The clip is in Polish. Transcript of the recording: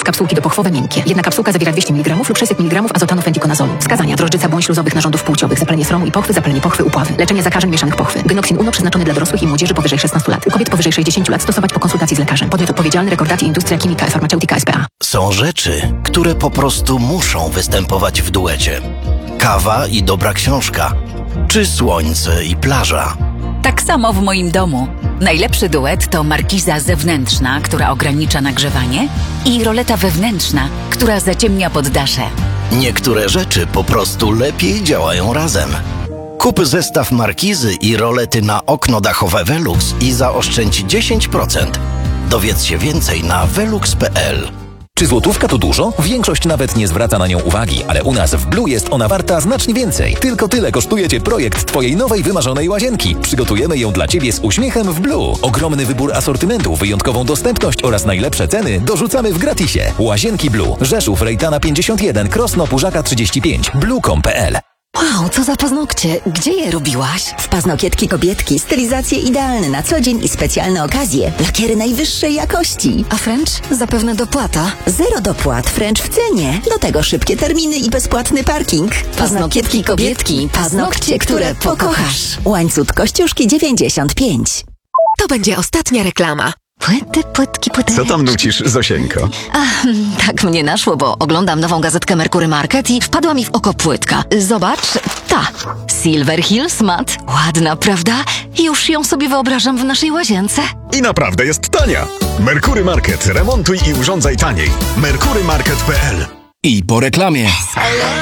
Tabletów, kapsułki dopochwowe miękkie. Jedna kapsułka zawiera 200 mg lub 600 mg azotanu fentikonazolu. Wskazania: drożdżyca bądź śluzowych narządów płciowych, zapalenie sromu i pochwy, zapalenie pochwy, upławy. Leczenie zakażeń mieszanych pochwy. Genoxin UNO przeznaczony dla dorosłych i młodzieży powyżej 16 lat. U kobiet powyżej 60 lat stosować po konsultacji z lekarzem. Podmiot odpowiedzialny: Rekordaty Industria Chimica Farmaceutica S.p.A. Są rzeczy, które po prostu muszą występować w duecie. Kawa i dobra książka, czy słońce i plaża. Tak samo w moim domu. Najlepszy duet to markiza zewnętrzna, która ogranicza nagrzewanie, i roleta wewnętrzna, która zaciemnia poddasze. Niektóre rzeczy po prostu lepiej działają razem. Kup zestaw markizy i rolety na okno dachowe Velux i zaoszczędź 10%. Dowiedz się więcej na velux.pl. Czy złotówka to dużo? Większość nawet nie zwraca na nią uwagi, ale u nas w Blue jest ona warta znacznie więcej. Tylko tyle kosztuje Cię projekt Twojej nowej, wymarzonej łazienki. Przygotujemy ją dla Ciebie z uśmiechem w Blue. Ogromny wybór asortymentu, wyjątkową dostępność oraz najlepsze ceny dorzucamy w gratisie. Łazienki Blue. Rzeszów, Rejtana 51, Krosno, Pużaka 35, blue.com.pl. Wow, co za paznokcie. Gdzie je robiłaś? W Paznokietki Kobietki stylizacje idealne na co dzień i specjalne okazje. Lakiery najwyższej jakości. A French? Zapewne dopłata. Zero dopłat, French w cenie. Do tego szybkie terminy i bezpłatny parking. Paznokietki Kobietki. Paznokcie, które pokochasz. Łańcuch Kościuszki 95. To będzie ostatnia reklama. Płytki. Co tam nucisz, Zosieńko? Tak mnie naszło, bo oglądam nową gazetkę Merkury Market i wpadła mi w oko płytka. Zobacz, ta. Silver Hills Matte. Ładna, prawda? Już ją sobie wyobrażam w naszej łazience. I naprawdę jest tania. Merkury Market. Remontuj i urządzaj taniej. merkurymarket.pl. I po reklamie.